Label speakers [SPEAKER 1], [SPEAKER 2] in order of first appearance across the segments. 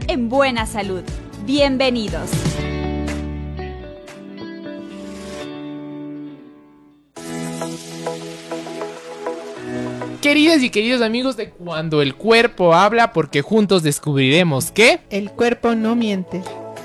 [SPEAKER 1] en buena salud. Bienvenidos.
[SPEAKER 2] Queridas y queridos amigos de Cuando el Cuerpo Habla, porque juntos descubriremos que
[SPEAKER 3] el cuerpo no miente.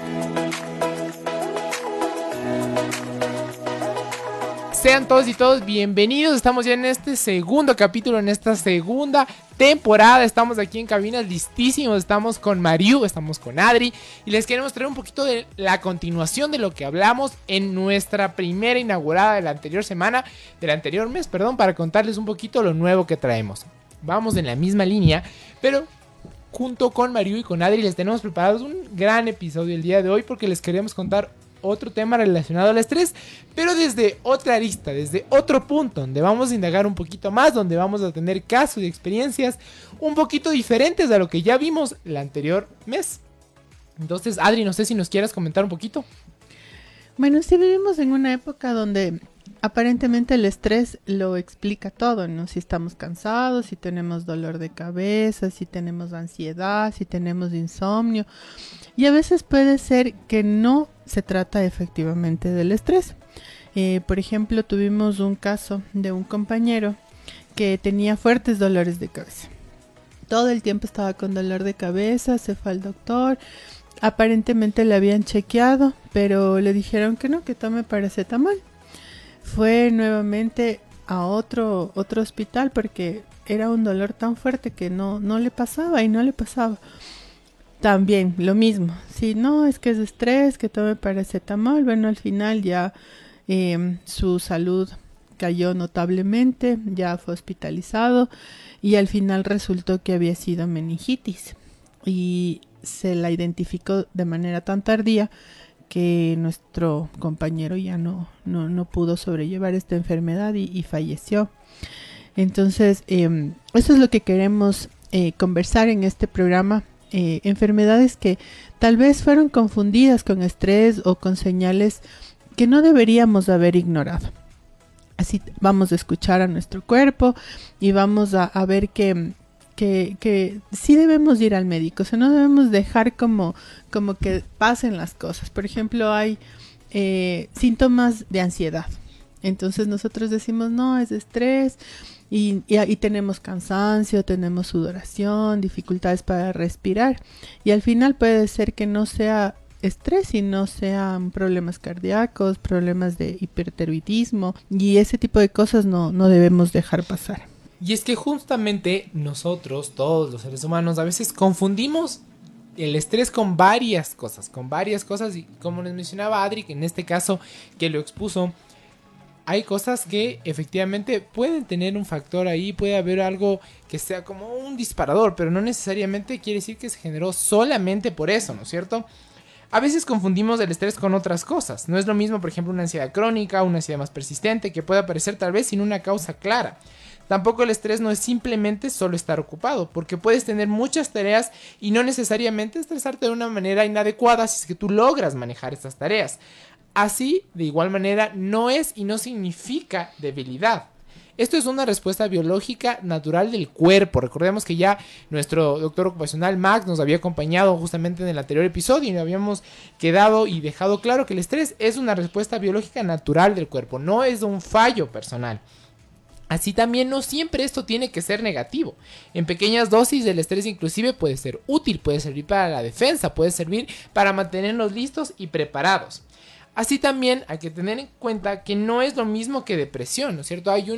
[SPEAKER 2] Sean todos y todos bienvenidos. Estamos ya en este segundo capítulo, en esta segunda temporada. Estamos aquí en cabinas listísimos. Estamos con Mariu, estamos con Adri y les queremos traer un poquito de la continuación de lo que hablamos en nuestra primera inaugurada de la anterior semana, del anterior mes, perdón, para contarles un poquito lo nuevo que traemos. Vamos en la misma línea, pero junto con Mariu y con Adri les tenemos preparados un gran episodio el día de hoy porque les queremos contar otro tema relacionado al estrés, pero desde otra arista, desde otro punto, donde vamos a indagar un poquito más, donde vamos a tener casos y experiencias un poquito diferentes a lo que ya vimos el anterior mes. Entonces, Adri, no sé si nos quieras comentar un poquito.
[SPEAKER 3] Bueno, sí vivimos en una época donde aparentemente el estrés lo explica todo, ¿no? Si estamos cansados, si tenemos dolor de cabeza, si tenemos ansiedad, si tenemos insomnio. Y a veces puede ser que no se trata efectivamente del estrés. Por ejemplo, tuvimos un caso de un compañero que tenía fuertes dolores de cabeza. Todo el tiempo estaba con dolor de cabeza, se fue al doctor. Aparentemente le habían chequeado, pero le dijeron que no, que tome paracetamol. Fue nuevamente a otro hospital porque era un dolor tan fuerte que no le pasaba. También lo mismo, si no es que es estrés, que tome paracetamol. Bueno, al final ya su salud cayó notablemente, ya fue hospitalizado y al final resultó que había sido meningitis y se la identificó de manera tan tardía que nuestro compañero ya no pudo sobrellevar esta enfermedad y falleció. Entonces, eso es lo que queremos conversar en este programa. Enfermedades que tal vez fueron confundidas con estrés o con señales que no deberíamos haber ignorado. Así vamos a escuchar a nuestro cuerpo y vamos a ver que sí debemos ir al médico. O sea, no debemos dejar como que pasen las cosas. Por ejemplo, hay síntomas de ansiedad. Entonces nosotros decimos, no, es estrés. Y tenemos cansancio, tenemos sudoración, dificultades para respirar. Y al final puede ser que no sea estrés, sino sean problemas cardíacos, problemas de hipertiroidismo. Y ese tipo de cosas no debemos dejar pasar.
[SPEAKER 2] Y es que justamente nosotros, todos los seres humanos, a veces confundimos el estrés con varias cosas. Y como les mencionaba Adri, que en este caso que lo expuso, hay cosas que efectivamente pueden tener un factor ahí, puede haber algo que sea como un disparador, pero no necesariamente quiere decir que se generó solamente por eso, ¿no es cierto? A veces confundimos el estrés con otras cosas. No es lo mismo, por ejemplo, una ansiedad crónica, una ansiedad más persistente, que puede aparecer tal vez sin una causa clara. Tampoco el estrés no es simplemente solo estar ocupado, porque puedes tener muchas tareas y no necesariamente estresarte de una manera inadecuada si es que tú logras manejar estas tareas. Así, de igual manera, no es y no significa debilidad. Esto es una respuesta biológica natural del cuerpo. Recordemos que ya nuestro doctor ocupacional Max nos había acompañado justamente en el anterior episodio y habíamos quedado y dejado claro que el estrés es una respuesta biológica natural del cuerpo, no es un fallo personal. Así también no siempre esto tiene que ser negativo. En pequeñas dosis el estrés inclusive puede ser útil, puede servir para la defensa, puede servir para mantenernos listos y preparados. Así también hay que tener en cuenta que no es lo mismo que depresión, ¿no es cierto? Hay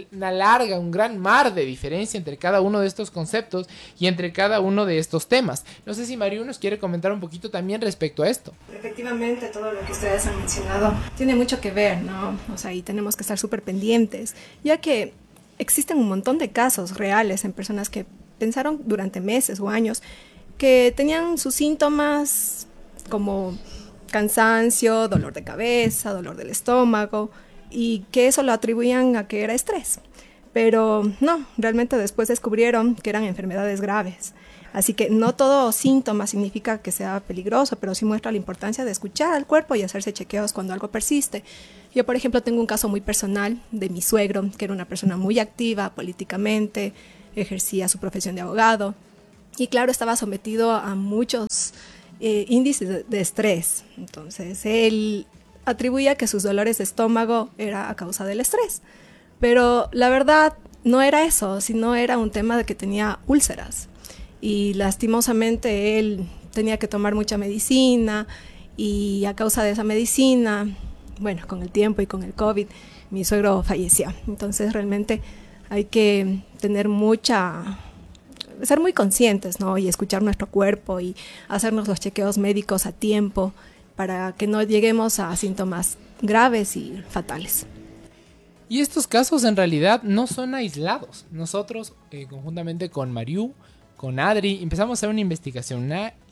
[SPEAKER 2] un gran mar de diferencia entre cada uno de estos conceptos y entre cada uno de estos temas. No sé si Mariu nos quiere comentar un poquito también respecto a esto.
[SPEAKER 4] Efectivamente, todo lo que ustedes han mencionado tiene mucho que ver, ¿no? O sea, y tenemos que estar súper pendientes, ya que existen un montón de casos reales en personas que pensaron durante meses o años que tenían sus síntomas como cansancio, dolor de cabeza, dolor del estómago, y que eso lo atribuían a que era estrés. Pero no, realmente después descubrieron que eran enfermedades graves. Así que no todo síntoma significa que sea peligroso, pero sí muestra la importancia de escuchar al cuerpo y hacerse chequeos cuando algo persiste. Yo, por ejemplo, tengo un caso muy personal de mi suegro, que era una persona muy activa políticamente, ejercía su profesión de abogado y claro, estaba sometido a muchos índice de estrés. Entonces, él atribuía que sus dolores de estómago era a causa del estrés. Pero la verdad no era eso, sino era un tema de que tenía úlceras. Y lastimosamente él tenía que tomar mucha medicina y a causa de esa medicina, bueno, con el tiempo y con el COVID, mi suegro falleció. Entonces realmente hay que tener ser muy conscientes, ¿no? Y escuchar nuestro cuerpo y hacernos los chequeos médicos a tiempo para que no lleguemos a síntomas graves y fatales.
[SPEAKER 2] Y estos casos en realidad no son aislados. Nosotros, conjuntamente con Mariú, con Adri, empezamos a hacer una investigación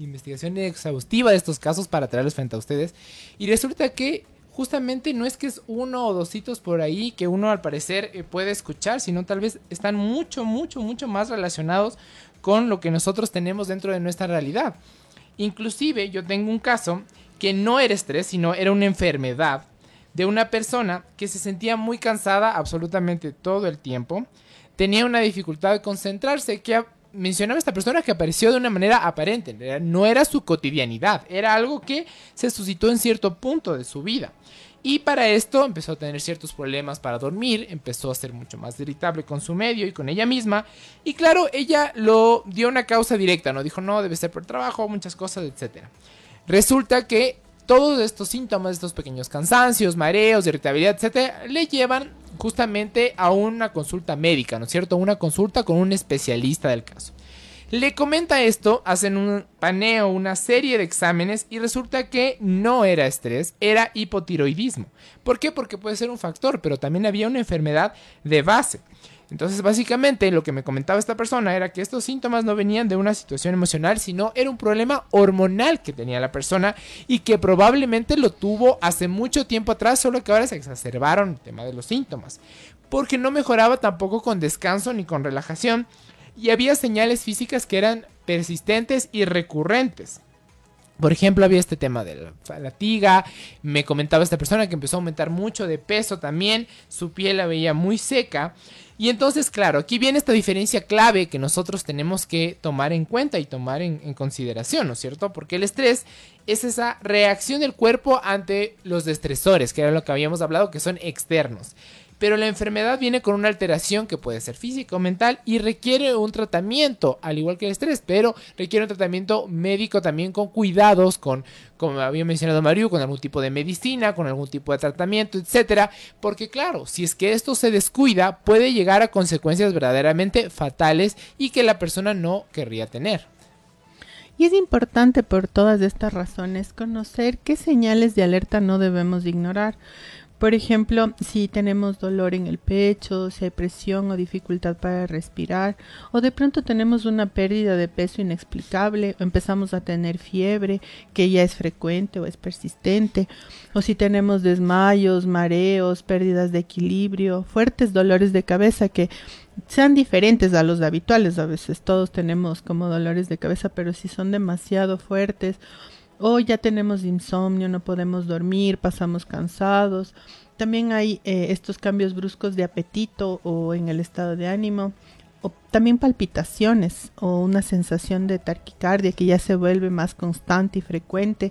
[SPEAKER 2] exhaustiva de estos casos para traerlos frente a ustedes. Y resulta que justamente no es que es uno o dos hitos por ahí que uno al parecer puede escuchar, sino tal vez están mucho más relacionados con lo que nosotros tenemos dentro de nuestra realidad. Inclusive yo tengo un caso que no era estrés, sino era una enfermedad de una persona que se sentía muy cansada absolutamente todo el tiempo, tenía una dificultad de concentrarse que mencionaba esta persona que apareció de una manera aparente, no era su cotidianidad, era algo que se suscitó en cierto punto de su vida. Y para esto empezó a tener ciertos problemas para dormir, empezó a ser mucho más irritable con su medio y con ella misma. Y claro, ella lo dio una causa directa, ¿no? Dijo, no, debe ser por trabajo, muchas cosas, etc. Resulta que todos estos síntomas, estos pequeños cansancios, mareos, irritabilidad, etcétera, le llevan justamente a una consulta médica, ¿no es cierto? Una consulta con un especialista del caso. Le comenta esto, hacen un paneo, una serie de exámenes y resulta que no era estrés, era hipotiroidismo. ¿Por qué? Porque puede ser un factor, pero también había una enfermedad de base. Entonces, básicamente, lo que me comentaba esta persona era que estos síntomas no venían de una situación emocional, sino era un problema hormonal que tenía la persona y que probablemente lo tuvo hace mucho tiempo atrás, solo que ahora se exacerbaron el tema de los síntomas. Porque no mejoraba tampoco con descanso ni con relajación y había señales físicas que eran persistentes y recurrentes. Por ejemplo, había este tema de la fatiga, me comentaba esta persona que empezó a aumentar mucho de peso también, su piel la veía muy seca. Y entonces, claro, aquí viene esta diferencia clave que nosotros tenemos que tomar en cuenta y tomar en consideración, ¿no es cierto? Porque el estrés es esa reacción del cuerpo ante los estresores, que era lo que habíamos hablado, que son externos. Pero la enfermedad viene con una alteración que puede ser física o mental y requiere un tratamiento, al igual que el estrés, pero requiere un tratamiento médico también con cuidados, como había mencionado Mariú, con algún tipo de medicina, con algún tipo de tratamiento, etcétera. Porque claro, si es que esto se descuida, puede llegar a consecuencias verdaderamente fatales y que la persona no querría tener.
[SPEAKER 3] Y es importante por todas estas razones conocer qué señales de alerta no debemos ignorar. Por ejemplo, si tenemos dolor en el pecho, si hay presión o dificultad para respirar, o de pronto tenemos una pérdida de peso inexplicable, o empezamos a tener fiebre, que ya es frecuente o es persistente, o si tenemos desmayos, mareos, pérdidas de equilibrio, fuertes dolores de cabeza que sean diferentes a los habituales. A veces todos tenemos como dolores de cabeza, pero si son demasiado fuertes, o ya tenemos insomnio, no podemos dormir, pasamos cansados. También hay estos cambios bruscos de apetito o en el estado de ánimo. O también palpitaciones o una sensación de taquicardia que ya se vuelve más constante y frecuente.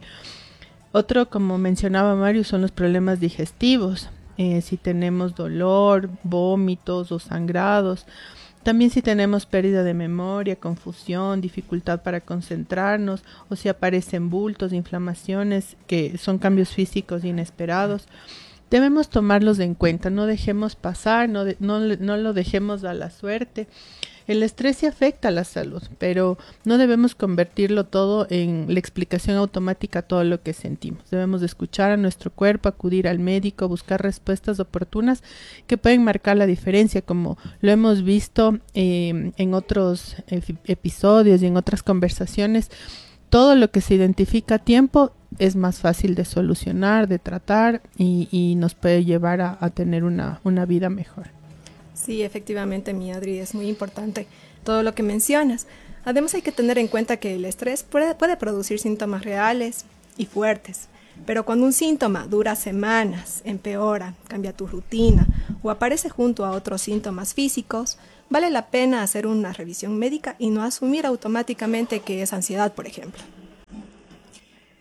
[SPEAKER 3] Otro, como mencionaba Mario, son los problemas digestivos. Si tenemos dolor, vómitos o sangrados. También si tenemos pérdida de memoria, confusión, dificultad para concentrarnos, o si aparecen bultos, inflamaciones, que son cambios físicos inesperados, debemos tomarlos en cuenta, no dejemos pasar, no lo dejemos a la suerte. El estrés sí afecta a la salud, pero no debemos convertirlo todo en la explicación automática a todo lo que sentimos. Debemos escuchar a nuestro cuerpo, acudir al médico, buscar respuestas oportunas que pueden marcar la diferencia, como lo hemos visto en otros episodios y en otras conversaciones. Todo lo que se identifica a tiempo es más fácil de solucionar, de tratar y nos puede llevar a tener una vida mejor.
[SPEAKER 4] Sí, efectivamente, mi Adri, es muy importante todo lo que mencionas. Además hay que tener en cuenta que el estrés puede producir síntomas reales y fuertes, pero cuando un síntoma dura semanas, empeora, cambia tu rutina o aparece junto a otros síntomas físicos, vale la pena hacer una revisión médica y no asumir automáticamente que es ansiedad, por ejemplo.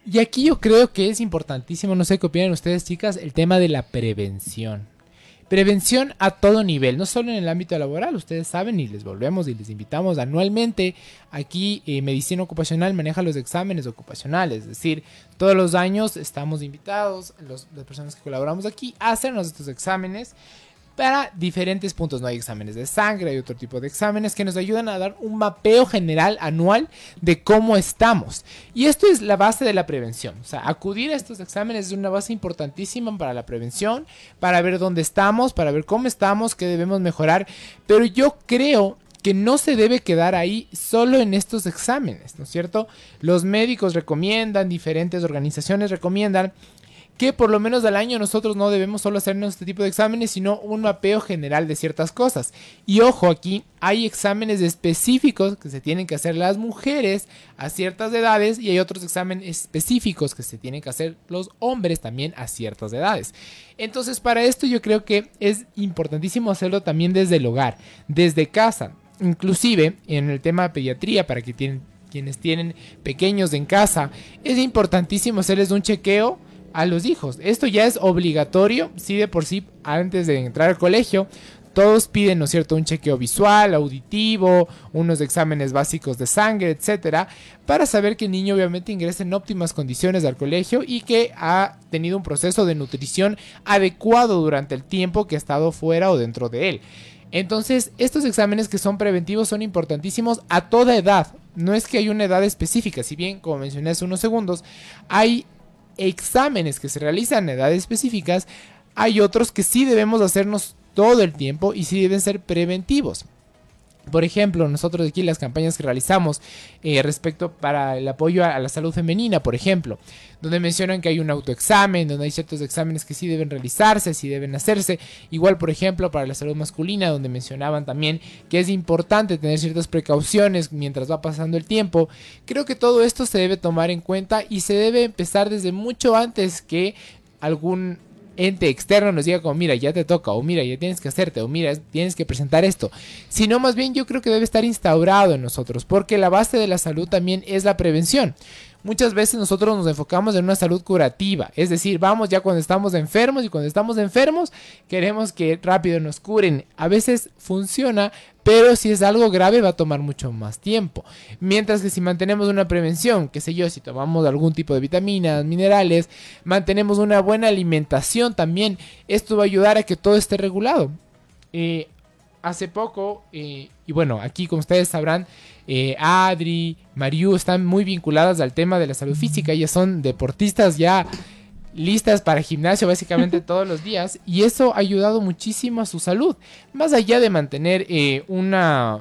[SPEAKER 2] Y aquí yo creo que es importantísimo, no sé qué opinan ustedes, chicas, el tema de la prevención. Prevención a todo nivel, no solo en el ámbito laboral, ustedes saben y les volvemos y les invitamos anualmente. Aquí Medicina Ocupacional maneja los exámenes ocupacionales, es decir, todos los años estamos invitados, las personas que colaboramos aquí, a hacernos estos exámenes para diferentes puntos. No hay exámenes de sangre, hay otro tipo de exámenes que nos ayudan a dar un mapeo general anual de cómo estamos. Y esto es la base de la prevención. O sea, acudir a estos exámenes es una base importantísima para la prevención, para ver dónde estamos, para ver cómo estamos, qué debemos mejorar. Pero yo creo que no se debe quedar ahí solo en estos exámenes, ¿no es cierto? Los médicos recomiendan, diferentes organizaciones recomiendan que por lo menos al año nosotros no debemos solo hacernos este tipo de exámenes, sino un mapeo general de ciertas cosas. Y ojo, aquí hay exámenes específicos que se tienen que hacer las mujeres a ciertas edades y hay otros exámenes específicos que se tienen que hacer los hombres también a ciertas edades. Entonces, para esto yo creo que es importantísimo hacerlo también desde el hogar, desde casa. Inclusive en el tema de pediatría, para que quienes tienen pequeños en casa, es importantísimo hacerles un chequeo a los hijos. Esto ya es obligatorio, sí, de por sí, antes de entrar al colegio. Todos piden, ¿no es cierto?, un chequeo visual, auditivo, unos exámenes básicos de sangre, etcétera, para saber que el niño obviamente ingresa en óptimas condiciones al colegio y que ha tenido un proceso de nutrición adecuado durante el tiempo que ha estado fuera o dentro de él. Entonces, estos exámenes que son preventivos son importantísimos a toda edad. No es que hay una edad específica, si bien, como mencioné hace unos segundos, hay exámenes que se realizan en edades específicas, hay otros que sí debemos hacernos todo el tiempo y sí deben ser preventivos. Por ejemplo, nosotros aquí las campañas que realizamos respecto para el apoyo a la salud femenina, por ejemplo, donde mencionan que hay un autoexamen, donde hay ciertos exámenes que sí deben realizarse, sí deben hacerse. Igual, por ejemplo, para la salud masculina, donde mencionaban también que es importante tener ciertas precauciones mientras va pasando el tiempo. Creo que todo esto se debe tomar en cuenta y se debe empezar desde mucho antes que algún ente externo nos diga como mira, ya te toca, o mira, ya tienes que hacerte, o mira, tienes que presentar esto, sino más bien yo creo que debe estar instaurado en nosotros, porque la base de la salud también es la prevención. Muchas veces nosotros nos enfocamos en una salud curativa, es decir, vamos ya cuando estamos enfermos y cuando estamos enfermos queremos que rápido nos curen. A veces funciona, pero si es algo grave va a tomar mucho más tiempo. Mientras que si mantenemos una prevención, qué sé yo, si tomamos algún tipo de vitaminas, minerales, mantenemos una buena alimentación también, esto va a ayudar a que todo esté regulado. Hace poco, y bueno, aquí como ustedes sabrán, Adri, Mariu están muy vinculadas al tema de la salud física. Ellas son deportistas ya listas para gimnasio básicamente todos los días, y eso ha ayudado muchísimo a su salud, más allá de mantener una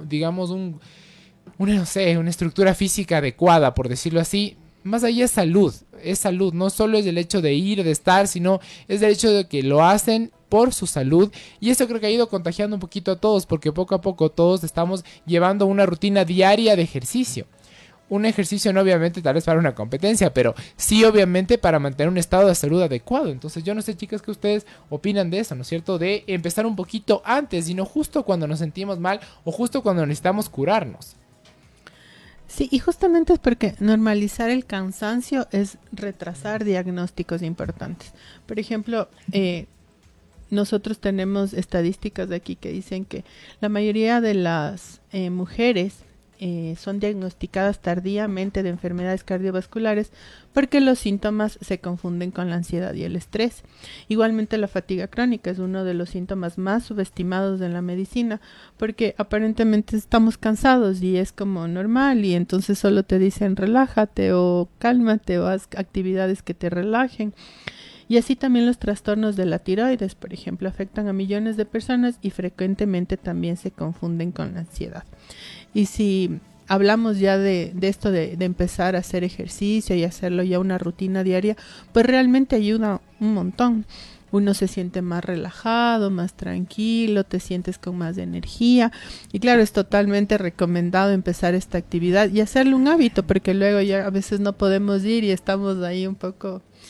[SPEAKER 2] estructura física adecuada, por decirlo así. Más allá es salud, no solo es el hecho de ir, de estar, sino es el hecho de que lo hacen por su salud, y eso creo que ha ido contagiando un poquito a todos, porque poco a poco todos estamos llevando una rutina diaria de ejercicio. Un ejercicio no obviamente tal vez para una competencia, pero sí obviamente para mantener un estado de salud adecuado. Entonces yo no sé, chicas, qué ustedes opinan de eso, ¿no es cierto? De empezar un poquito antes y no justo cuando nos sentimos mal o justo cuando necesitamos curarnos.
[SPEAKER 3] Sí, y justamente es porque normalizar el cansancio es retrasar diagnósticos importantes. Por ejemplo, nosotros tenemos estadísticas de aquí que dicen que la mayoría de las mujeres son diagnosticadas tardíamente de enfermedades cardiovasculares porque los síntomas se confunden con la ansiedad y el estrés. Igualmente la fatiga crónica es uno de los síntomas más subestimados en la medicina, porque aparentemente estamos cansados y es como normal, y entonces solo te dicen relájate o cálmate o haz actividades que te relajen. Y así también los trastornos de la tiroides, por ejemplo, afectan a millones de personas y frecuentemente también se confunden con la ansiedad. Y si hablamos ya de esto de empezar a hacer ejercicio y hacerlo ya una rutina diaria, pues realmente ayuda un montón. Uno se siente más relajado, más tranquilo, te sientes con más energía. Y claro, es totalmente recomendado empezar esta actividad y hacerlo un hábito, porque luego ya a veces no podemos ir y estamos ahí un poco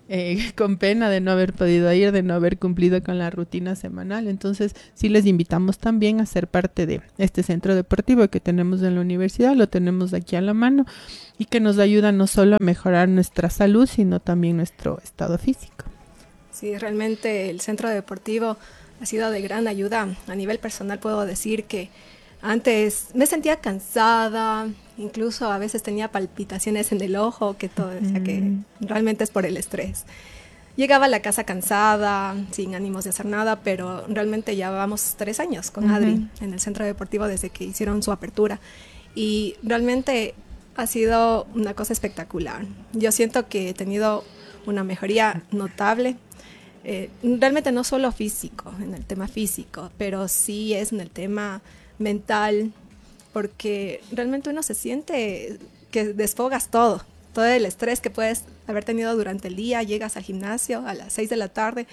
[SPEAKER 3] con pena de no haber podido ir, de no haber cumplido con la rutina semanal. Entonces, sí les invitamos también a ser parte de este centro deportivo que tenemos en la universidad, lo tenemos aquí a la mano y que nos ayuda no solo a mejorar nuestra salud, sino también nuestro estado físico.
[SPEAKER 4] Sí, realmente el centro deportivo ha sido de gran ayuda. A nivel personal puedo decir que antes me sentía cansada, incluso a veces tenía palpitaciones en el ojo, que todo decía que realmente es por el estrés. Llegaba a la casa cansada, sin ánimos de hacer nada, pero realmente ya vamos 3 años con Adri en el centro deportivo desde que hicieron su apertura. Y realmente ha sido una cosa espectacular. Yo siento que he tenido una mejoría notable. Realmente no solo físico, en el tema físico, pero sí es en el tema mental, porque realmente uno se siente que desfogas todo el estrés que puedes haber tenido durante el día, llegas al gimnasio a las 6 de la tarde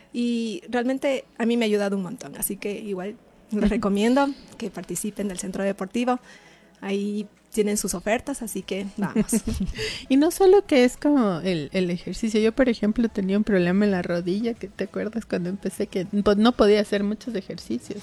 [SPEAKER 4] y realmente a mí me ha ayudado un montón, así que igual les recomiendo que participen del centro deportivo, ahí tienen sus ofertas, así que vamos.
[SPEAKER 3] Y no solo que es como el ejercicio. Yo, por ejemplo, tenía un problema en la rodilla, que te acuerdas cuando empecé que no podía hacer muchos ejercicios.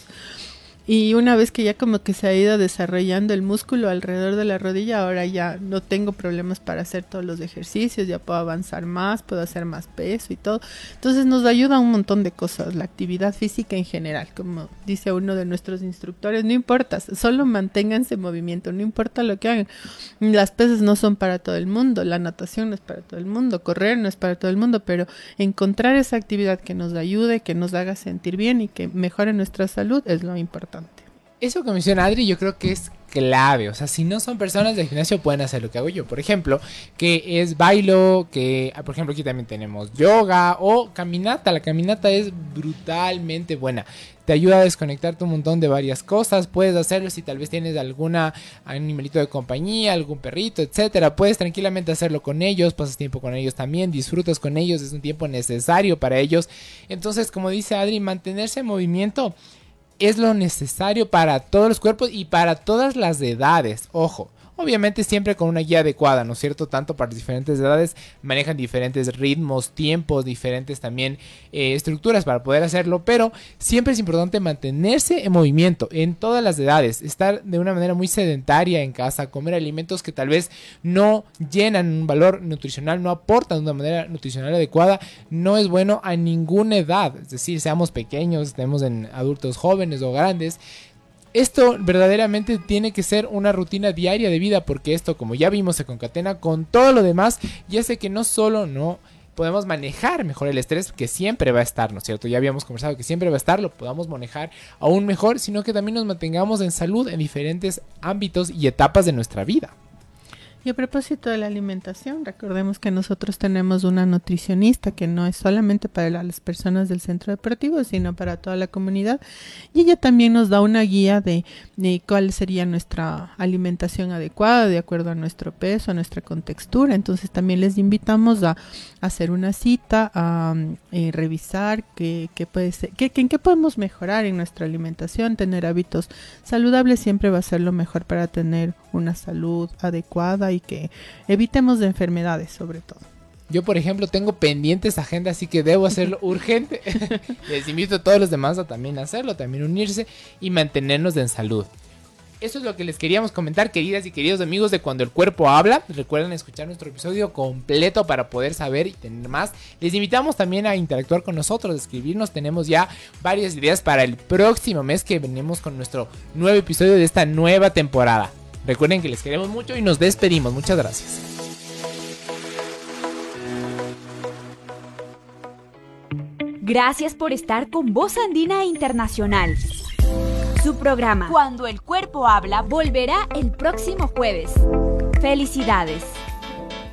[SPEAKER 3] Y una vez que ya como que se ha ido desarrollando el músculo alrededor de la rodilla, ahora ya no tengo problemas para hacer todos los ejercicios, ya puedo avanzar más, puedo hacer más peso y todo. Entonces nos ayuda un montón de cosas, la actividad física en general, como dice uno de nuestros instructores, no importa, solo manténganse en movimiento, no importa lo que hagan. Las pesas no son para todo el mundo, la natación no es para todo el mundo, correr no es para todo el mundo, pero encontrar esa actividad que nos ayude, que nos haga sentir bien y que mejore nuestra salud es lo importante.
[SPEAKER 2] Eso que menciona Adri yo creo que es clave, o sea, si no son personas del gimnasio pueden hacer lo que hago yo, por ejemplo, que es bailo, que por ejemplo aquí también tenemos yoga o caminata. La caminata es brutalmente buena, te ayuda a desconectarte un montón de varias cosas, puedes hacerlo si tal vez tienes algún animalito de compañía, algún perrito, etcétera, puedes tranquilamente hacerlo con ellos, pasas tiempo con ellos también, disfrutas con ellos, es un tiempo necesario para ellos. Entonces, como dice Adri, mantenerse en movimiento es lo necesario para todos los cuerpos y para todas las edades. Ojo, obviamente siempre con una guía adecuada, ¿no es cierto? Tanto para diferentes edades, manejan diferentes ritmos, tiempos, diferentes también estructuras para poder hacerlo, pero siempre es importante mantenerse en movimiento en todas las edades, estar de una manera muy sedentaria en casa, comer alimentos que tal vez no llenan un valor nutricional, no aportan de una manera nutricional adecuada, no es bueno a ninguna edad, es decir, seamos pequeños, estemos en adultos jóvenes o grandes. Esto verdaderamente tiene que ser una rutina diaria de vida, porque esto, como ya vimos, se concatena con todo lo demás y hace que no solo no podemos manejar mejor el estrés, que siempre va a estar, ¿no es cierto? Ya habíamos conversado que siempre va a estar, lo podamos manejar aún mejor, sino que también nos mantengamos en salud en diferentes ámbitos y etapas de nuestra vida.
[SPEAKER 3] Y a propósito de la alimentación, recordemos que nosotros tenemos una nutricionista que no es solamente para las personas del centro deportivo, sino para toda la comunidad. Y ella también nos da una guía de cuál sería nuestra alimentación adecuada, de acuerdo a nuestro peso, a nuestra contextura. Entonces también les invitamos a hacer una cita, a revisar qué puede ser, en qué podemos mejorar en nuestra alimentación. Tener hábitos saludables siempre va a ser lo mejor para tener una salud adecuada y que evitemos de enfermedades sobre todo.
[SPEAKER 2] Yo, por ejemplo, tengo pendientes agenda, así que debo hacerlo urgente. Les invito a todos los demás a también hacerlo, también unirse y mantenernos en salud. Eso es lo que les queríamos comentar, queridas y queridos amigos de Cuando el Cuerpo Habla. Recuerden escuchar nuestro episodio completo para poder saber y tener más. Les invitamos también a interactuar con nosotros, a escribirnos. Tenemos ya varias ideas para el próximo mes que venimos con nuestro nuevo episodio de esta nueva temporada. Recuerden que les queremos mucho y nos despedimos. Muchas gracias.
[SPEAKER 1] Gracias por estar con Voz Andina Internacional. Su programa Cuando el Cuerpo Habla volverá el próximo jueves. Felicidades.